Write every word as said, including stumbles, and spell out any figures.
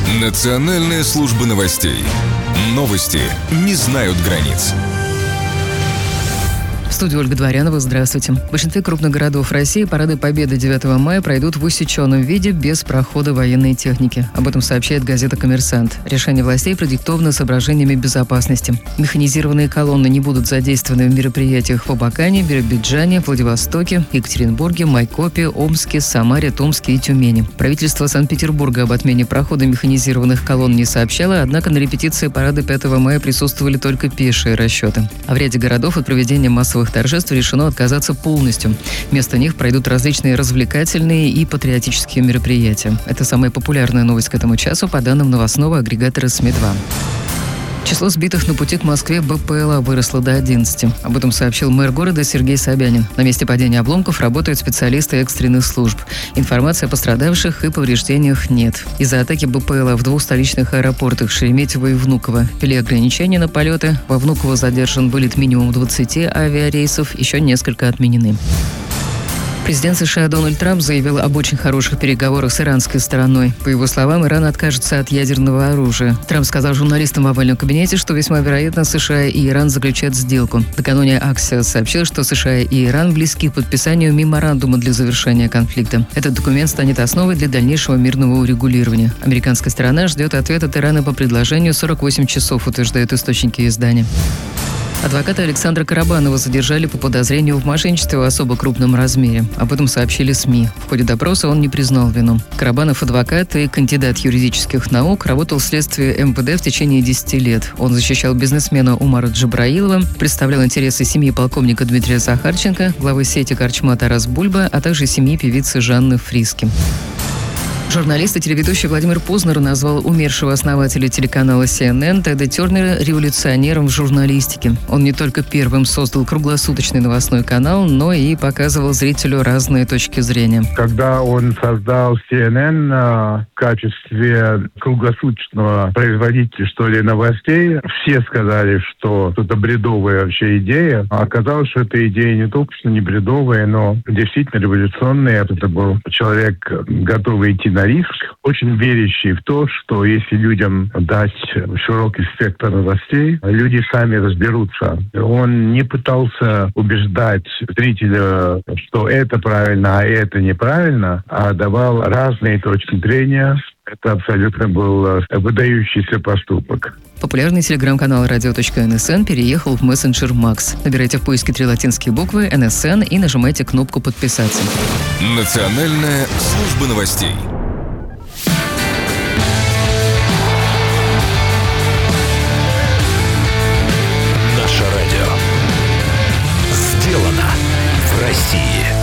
Национальная служба новостей. Новости не знают границ. В студии Ольга Дворянова. Здравствуйте. В большинстве крупных городов России парады Победы девятого мая пройдут в усеченном виде без прохода военной техники. Об этом сообщает газета «Коммерсант». Решение властей продиктовано соображениями безопасности. Механизированные колонны не будут задействованы в мероприятиях в Абакане, Биробиджане, Владивостоке, Екатеринбурге, Майкопе, Омске, Самаре, Томске и Тюмени. Правительство Санкт-Петербурга об отмене прохода механизированных колонн не сообщало, однако на репетиции парада пятого мая присутствовали только пешие расчеты. А в ряде городов от проведения массовых торжеств решено отказаться полностью. Вместо них пройдут различные развлекательные и патриотические мероприятия. Это самая популярная новость к этому часу по данным новостного агрегатора СМИ два. Число сбитых на пути к Москве БПЛА выросло до одиннадцати. Об этом сообщил мэр города Сергей Собянин. На месте падения обломков работают специалисты экстренных служб. Информации о пострадавших и повреждениях нет. Из-за атаки БПЛА в двух столичных аэропортах Шереметьево и Внуково ввели ограничения на полеты. Во Внуково задержан вылет минимум двадцати авиарейсов, еще несколько отменены. Президент США Дональд Трамп заявил об очень хороших переговорах с иранской стороной. По его словам, Иран откажется от ядерного оружия. Трамп сказал журналистам в овальном кабинете, что весьма вероятно США и Иран заключат сделку. Накануне Axios сообщил, что США и Иран близки к подписанию меморандума для завершения конфликта. Этот документ станет основой для дальнейшего мирного урегулирования. Американская сторона ждет ответ от Ирана по предложению сорок восемь часов, утверждают источники издания. Адвоката Александра Карабанова задержали по подозрению в мошенничестве в особо крупном размере. Об этом сообщили СМИ. В ходе допроса он не признал вину. Карабанов – адвокат и кандидат юридических наук, работал в следствии эм вэ дэ в течение десяти лет. Он защищал бизнесмена Умара Джабраилова, представлял интересы семьи полковника Дмитрия Захарченко, главы сети корчма Тарас Бульба, а также семьи певицы Жанны Фриске. Журналист и телеведущий Владимир Познер назвал умершего основателя телеканала си эн эн Теда Тернера революционером в журналистике. Он не только первым создал круглосуточный новостной канал, но и показывал зрителю разные точки зрения. Когда он создал си эн эн в качестве круглосуточного производителя, что ли, новостей, все сказали, что это бредовая вообще идея. А оказалось, что эта идея не только что не бредовая, но действительно революционная. Это был человек, готовый идти на риск, очень верящий в то, что если людям дать широкий спектр новостей, люди сами разберутся. Он не пытался убеждать зрителя, что это правильно, а это неправильно, а давал разные точки зрения. Это абсолютно был выдающийся поступок. Популярный телеграм-канал радио точка эн эс эн переехал в мессенджер Макс. Набирайте в поиске три латинские буквы эн эс эн и нажимайте кнопку «Подписаться». Национальная служба новостей. Наше радио сделано в России.